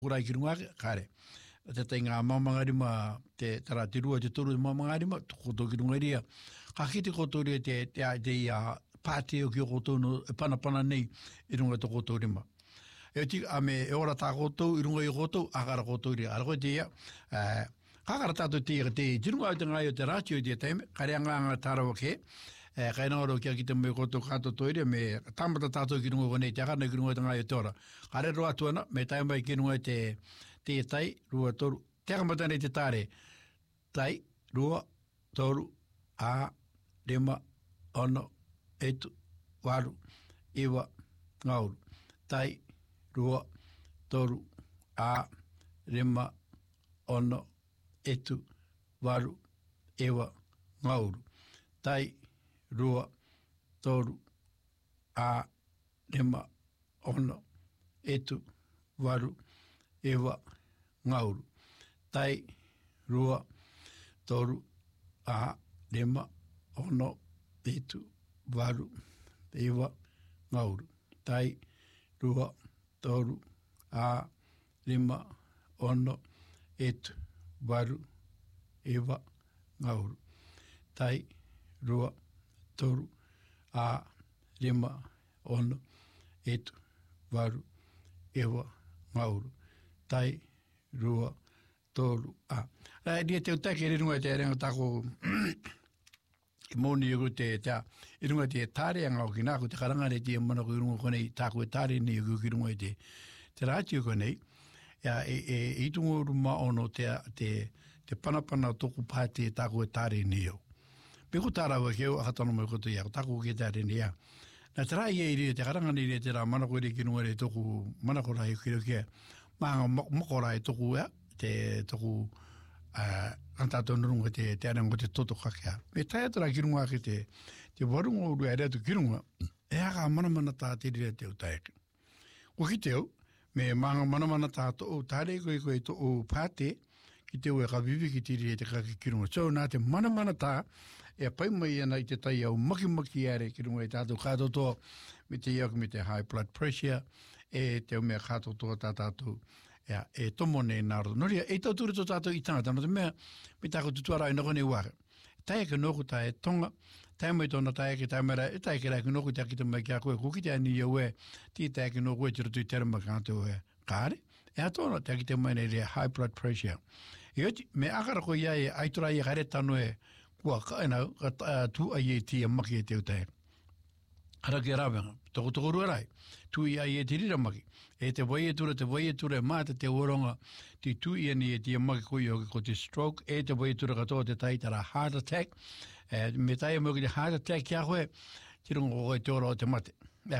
kurai ki runga kare. Te te ngā mamangarima, te tara te rua te turu mamangarima, koto ki runga ria. Ka ki te koto ria te pāteo ki o koto no panapana nei I runga te koto rima. E ti ame e ora tā koto I runga I koto, akara koto ria. Ara koe te ia, kakara tātou te jirunga o te ngai o te rātio I te teime, kare ngā tārawa ke, kai nāro kia ki te me koto kato toire, me tāmata tātou ki runga konei, te akana ki runga te ngai o te ora. Kare roa tuana, me taimai ki runga te tai, rua toru, te akamata nei te tāre, tai, rua, toru, a, rima, ono, etu, waru, iwa, ngauru, tai, rua, toru, a, rima, ono, etu, waru, iwa, ngauru, tai, rua, toru, a, rima, ono, etu, waru, iwa, ngauru, tai, rua, toru, a, rima, ono, etu, waru, iwa, ngauru, tai, rua, toru, a, rima, ono, etu, waru, iwa, ngauru, tai, rua, toru, a, rima, ono, etu, waru, iwa, ngauru, tai, rua, toru, a. Ria te utake rinunga te renga tako I mōni iru te irunga te tāre anga o ki nāku te karangare te mana ko irunga konei tāku e tāre ni iru ki runga te rātio konei. I tungo ruma ono te panapana toku pāte tāku e tāre ni au. Peko tārawa keo akatano mai koto ia, tāku ke tāre ni ia. Nā te rāi e iri te karangare ni te rā mana ko iri ki runga re toku mana ko rai kiro kia. Maanga moko rai toku ia, te toku antato nurunga te arango te toto kakea. Me tai atura ki runga ki te warunga uru e reatu ki runga, e haka manamana tā te rea te utaeke. Ko ki teo, me maanga manamana tā to o tāre koe to o pāte, ki teo e ka vivi ki te rea te kaki ki runga. So nā te manamana tā, e pai mai ana I te tai au maki are ki runga I tātou kātotoa, me te iau me te high blood pressure, e te o mea kātotoa tā tātou, e tomo nei nāro. Noria, e tau tūre tō tātou I tangata, no te mea, me tāko tutuara I noko nei wāre. Tai ke noku tai e tonga, tai mai tōna tai ke tai mera, e tai ke rai ke noku tai ki te mai kia koe, kuki te ani iau e, ti tai ke noku e tira tui terama kātou e kāre, e atōna tai ki te mai nei rea high blood pressure. E oti, me akara ko ia e aitura I kare tano e, kua kainau, tū ai e tia maki e te utai. Ara ke rawenga, toko ruarai, tui ai e te riramaki, e te vai e ture māta te oronga, ti tui ani e te maki koi o ko te stroke, e te vai e ture katoa te tai tara heart attack, me tai mo ki te heart attack kia koe, ti rungo koe te ora o te mate.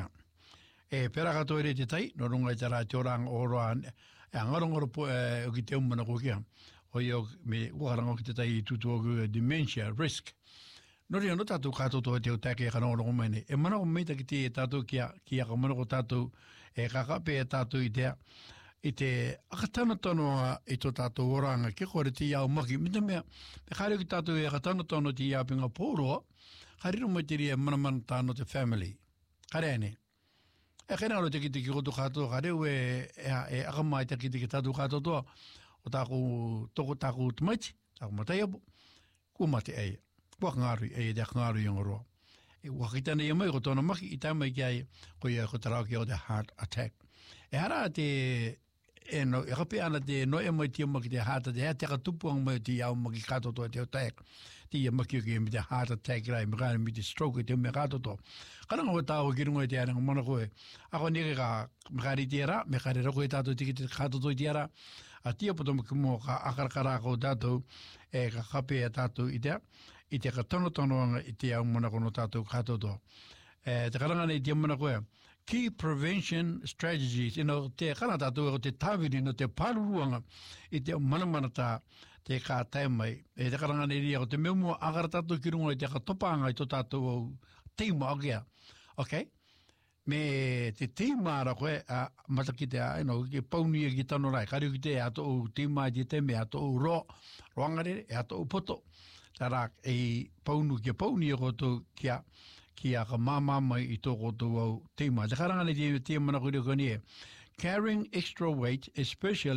E pera katoa re te tai, no runga I tara te oranga oroa, ngarongoro po o ki te umana ko kia, o i o me ukaranga o ki te tai I tutu o dementia risk. Nori no tātou kātoto e te utake e kanoa rongo maine. E mana o meita ki te tātou ki a ka mana ko tātou e kakape e tātou I te akatanatonoa I tō tātou oranga ke kore te iau maki. Mita mea, me kare ki tātou e akatanatono te iau pinga pōroa, kariro mai te ria mana tāno te family. Kare ane. E kena aro te ki te ki koto kātoa, kareo e akamai te ki te ki tātou kātotoa, o toko tāku tumaiti, tāku matai apo, kua mate eia. Waka ngāru e te ngāru I ngoroa. E wakitana I mai ko tōna maki I taimai ki ai ko ia ko tarau ki o te heart attack. E hara te e kape ana te no e mai tia maki te heart attack, te katupuang mai te iau maki katotoa te attack. Te ia maki o ki me te heart attack rai, me kāna me te stroke te me katotoa. Karanga o tāo ki runga te aranga mana koe. Ako neke ka me kāri te ara, me kāri rako e tātou tiki te katotoa te ara. A tia poto maki mua ka akarakara ko tātou e ka kape e tātou I te ka tonotonoanga I te au mana kono tātou katotoa. Te karanga nei te mana koe. Key prevention strategies, te kana tātou te tāwiri no te pāruruanga I te mana tā te kā taimai. Te karanga nei ria o te mea mua agara tātou ki runga I te ka topanga I tō tātou au teima agea. Okay? Me te teima ara koe mataki te ki pauni ki tano rai. Kari ki te ato o teima I te me ato o roangare, ato o poto. Tara e paunu ki pauni ko to kia ka mama mai I tō koto au teima. Te karanga nei te mana kore koni e. Carrying extra weight, especially